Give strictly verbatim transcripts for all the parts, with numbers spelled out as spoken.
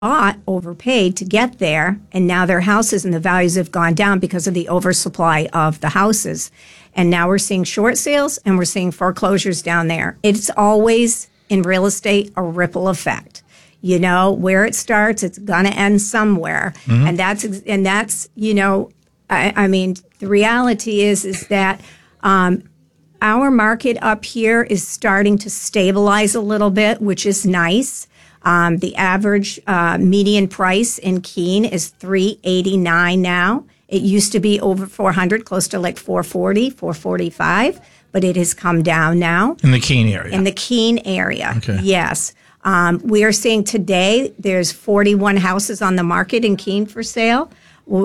bought, overpaid to get there, and now their houses and the values have gone down because of the oversupply of the houses. And now we're seeing short sales and we're seeing foreclosures down there. It's always, in real estate, a ripple effect. You know, where it starts, it's going to end somewhere. Mm-hmm. And that's, and that's, you know, I, I mean, the reality is, is that um, our market up here is starting to stabilize a little bit, which is nice. Um, the average uh, median price in Keene is three eighty-nine now. It used to be over four hundred, close to like four forty, four forty-five, but it has come down now. In the Keene area? In the Keene area, okay. Yes. Um, we are seeing today there's forty-one houses on the market in Keene for sale.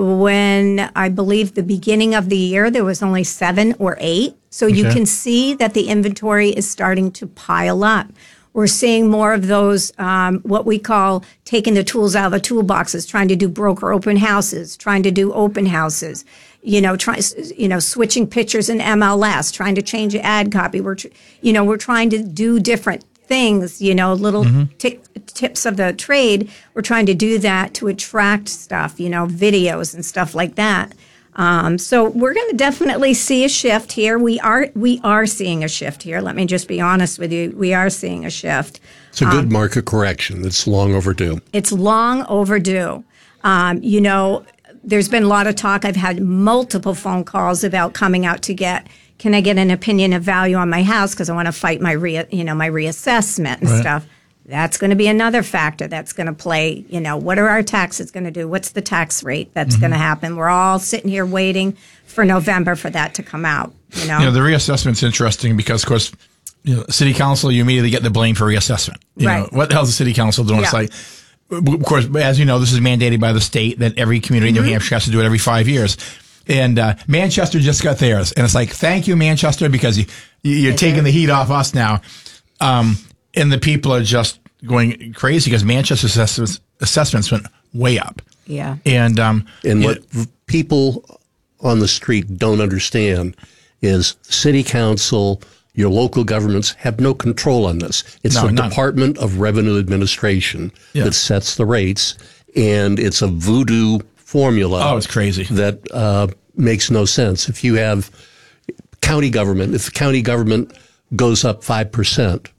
When I believe the beginning of the year, there was only seven or eight. So you okay. can see that the inventory is starting to pile up. We're seeing more of those, um, what we call taking the tools out of the toolboxes, trying to do broker open houses, trying to do open houses, you know, try, you know, switching pictures in M L S, trying to change ad copy. We're, tr- you know, we're trying to do different things, you know, little mm-hmm. t- tips of the trade. We're trying to do that to attract stuff, you know, videos and stuff like that. Um, so we're going to definitely see a shift here. We are we are seeing a shift here. Let me just be honest with you. We are seeing a shift. It's a good um, market correction. It's long overdue. It's long overdue. Um, you know, there's been a lot of talk. I've had multiple phone calls about coming out to get, can I get an opinion of value on my house because I want to fight my re, you know, my reassessment and right. stuff. That's going to be another factor that's going to play, you know, what are our taxes going to do? What's the tax rate that's mm-hmm. going to happen? We're all sitting here waiting for November for that to come out, you know. You know, the reassessment's interesting because, of course, you know, city council, you immediately get the blame for reassessment. You right. know, what the hell's the city council doing? Yeah. It's like, of course, as you know, this is mandated by the state that every community mm-hmm. in New Hampshire has to do it every five years. And uh, Manchester just got theirs. And it's like, thank you, Manchester, because you, you're they taking do. the heat off us now. Um, and the people are just going crazy because Manchester's assessments, assessments went way up. Yeah. And, um, and what it, people on the street don't understand is city council, your local governments have no control on this. It's no, the none. Department of Revenue Administration yeah. that sets the rates, and it's a voodoo formula. Oh, it's crazy. That uh, makes no sense. If you have county government, if the county government goes up five percent,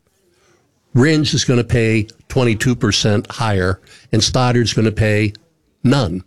Ringe is going to pay twenty-two percent higher, and Stoddard's going to pay none.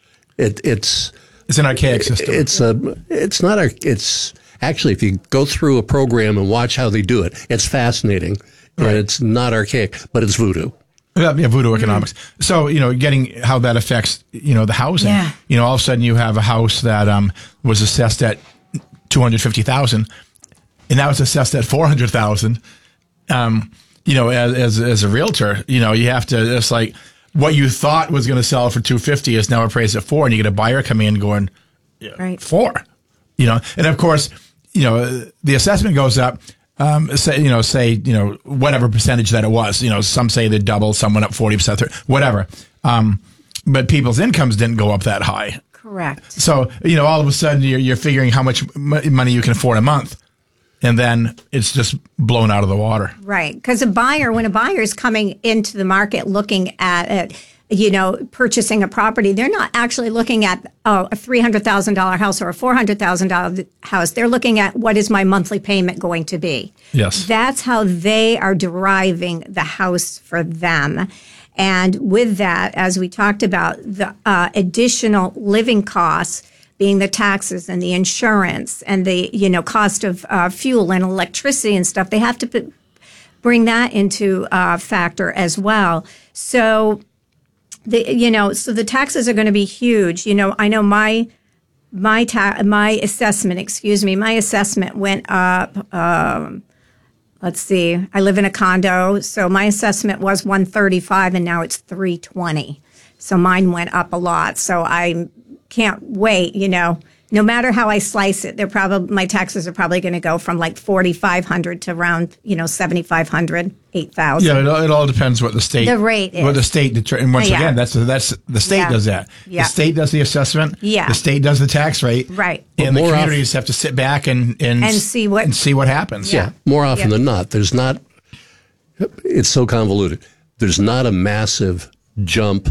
It, it's it's an archaic system. It's a. It's not a. It's actually, if you go through a program and watch how they do it, it's fascinating, right. and it's not archaic, but it's voodoo. Yeah, yeah, voodoo economics. Mm. So, you know, getting how that affects, you know, the housing. Yeah. You know, all of a sudden you have a house that um, was assessed at two hundred fifty thousand dollars, and now it's assessed at four hundred thousand dollars. Um, you know, as, as as a realtor, you know, you have to, it's like what you thought was going to sell for two hundred fifty is now appraised at four, and you get a buyer come in going, yeah, right. four. You know, and of course, you know, the assessment goes up. Um, say, you know, say, you know, whatever percentage that it was, you know, some say they doubled, some went up forty percent, whatever. Um, but people's incomes didn't go up that high. Correct. So, you know, all of a sudden you're, you're figuring how much money you can afford a month. And then it's just blown out of the water. Right. Because a buyer, when a buyer is coming into the market looking at it, you know, purchasing a property, they're not actually looking at oh, a three hundred thousand dollars house or a four hundred thousand dollars house. They're looking at what is my monthly payment going to be. Yes. That's how they are deriving the house for them. And with that, as we talked about, the uh, additional living costs being the taxes and the insurance and the, you know, cost of uh, fuel and electricity and stuff, they have to p- bring that into uh, factor as well. So, the, you know, so the taxes are going to be huge. You know, I know my my ta- my assessment, excuse me, my assessment went up. Um, let's see, I live in a condo, so my assessment was one thirty-five, and now it's three twenty. So mine went up a lot. So I can't wait. You know, no matter how I slice it, they're probably my taxes are probably going to go from like forty-five hundred to around, you know, seventy-five hundred, eight thousand. Yeah, it all, it all depends what the state, the rate is. What the state determines. And once yeah. again, that's that's the state yeah. does that. Yeah. The state does the assessment. Yeah. The state does the tax rate. Right. And But the more communities have to sit back and and, And see what- and see what happens. Yeah, more often Yeah. than not, there's not. It's so convoluted. There's not a massive jump